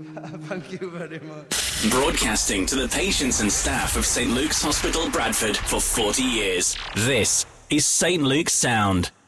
Thank you very much. Broadcasting to the patients and staff of St Luke's Hospital, Bradford for 40 years. This is St Luke's Sound.